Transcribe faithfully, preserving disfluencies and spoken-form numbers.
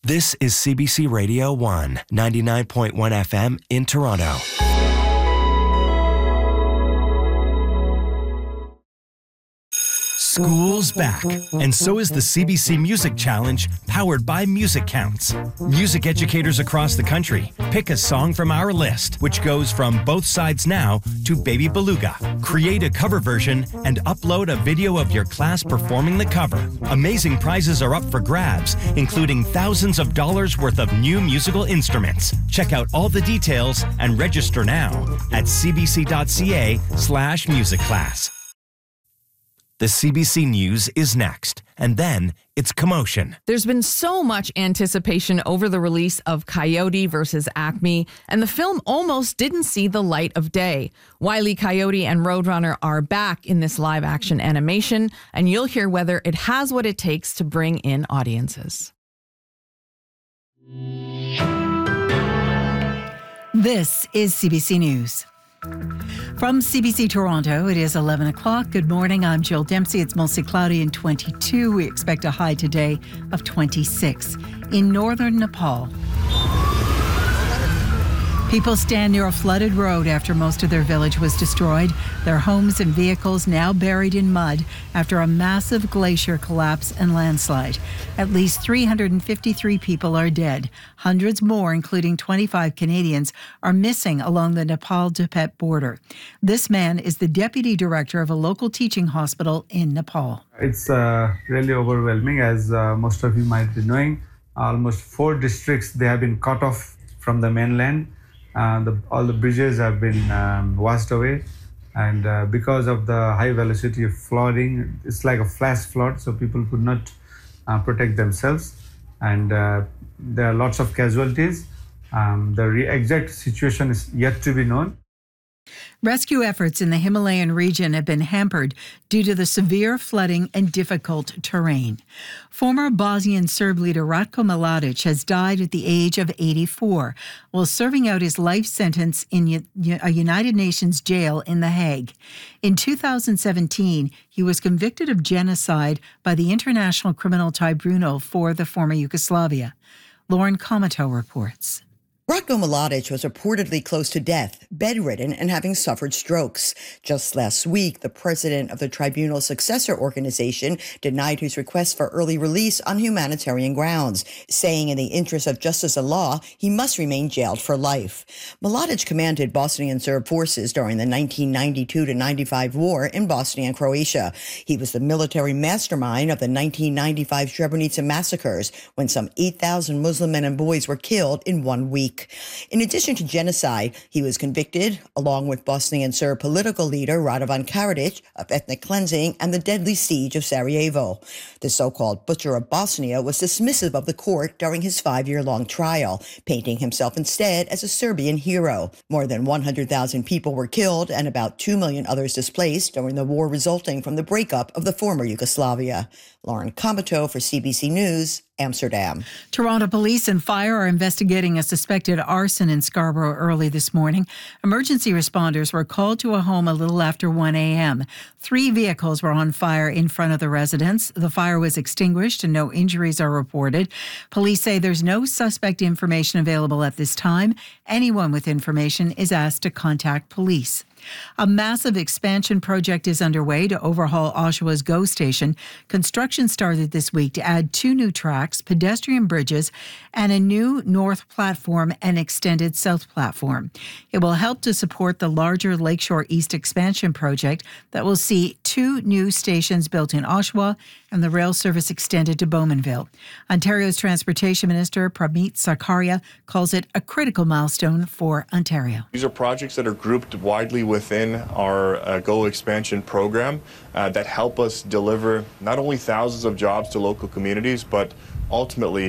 This is C B C Radio one, ninety-nine point one F M in Toronto. School's back, and so is the C B C Music Challenge, powered by Music Counts. Music educators across the country pick a song from our list, which goes from Both Sides Now to Baby Beluga. Create a cover version and upload a video of your class performing the cover. Amazing prizes are up for grabs, including thousands of dollars worth of new musical instruments. Check out all the details and register now at cbc.ca slash music class. The C B C News is next, and then it's commotion. There's been so much anticipation over the release of Coyote versus Acme, and the film almost didn't see the light of day. Wile E. Coyote and Roadrunner are back in this live-action animation, and you'll hear whether it has what it takes to bring in audiences. This is C B C News. From C B C Toronto, it is eleven o'clock. Good morning. I'm Jill Dempsey. It's mostly cloudy and twenty-two. We expect a high today of twenty-six. In northern Nepal, people stand near a flooded road after most of their village was destroyed. Their homes and vehicles now buried in mud after a massive glacier collapse and landslide. At least three hundred fifty-three people are dead. Hundreds more, including twenty-five Canadians, are missing along the Nepal-Tibet border. This man is the deputy director of a local teaching hospital in Nepal. It's uh, really overwhelming, as uh, most of you might be knowing. Almost four districts, they have been cut off from the mainland. Uh, the, all the bridges have been um, washed away, and uh, because of the high velocity of flooding, it's like a flash flood, so people could not uh, protect themselves, and uh, there are lots of casualties. Um, the re- exact situation is yet to be known. Rescue efforts in the Himalayan region have been hampered due to the severe flooding and difficult terrain. Former Bosnian Serb leader Ratko Mladic has died at the age of eighty-four while serving out his life sentence in a United Nations jail in The Hague. In two thousand seventeen, he was convicted of genocide by the International Criminal Tribunal for the former Yugoslavia. Lauren Comato reports. Ratko Mladic was reportedly close to death, bedridden, and having suffered strokes. Just last week, the president of the tribunal's successor organization denied his request for early release on humanitarian grounds, saying in the interest of justice and law, he must remain jailed for life. Mladic commanded Bosnian Serb forces during the nineteen ninety-two to ninety-five war in Bosnia and Croatia. He was the military mastermind of the nineteen ninety-five Srebrenica massacres, when some eight thousand Muslim men and boys were killed in one week. In addition to genocide, he was convicted, along with Bosnian Serb political leader Radovan Karadzic, of ethnic cleansing and the deadly siege of Sarajevo. The so-called Butcher of Bosnia was dismissive of the court during his five-year-long trial, painting himself instead as a Serbian hero. More than one hundred thousand people were killed and about two million others displaced during the war resulting from the breakup of the former Yugoslavia. Lauren Comato for C B C News, Amsterdam. Toronto police and fire are investigating a suspected arson in Scarborough early this morning. Emergency responders were called to a home a little after one a.m. Three vehicles were on fire in front of the residence. The fire was extinguished and no injuries are reported. Police say there's no suspect information available at this time. Anyone with information is asked to contact police. A massive expansion project is underway to overhaul Oshawa's GO station. Construction started this week to add two new tracks, pedestrian bridges, and a new north platform and extended south platform. It will help to support the larger Lakeshore East expansion project that will see two new stations built in Oshawa and the rail service extended to Bowmanville. Ontario's Transportation Minister Pramit Sarkaria calls it a critical milestone for Ontario. These are projects that are grouped widely within our uh, GO expansion program uh, that help us deliver not only thousands of jobs to local communities, but ultimately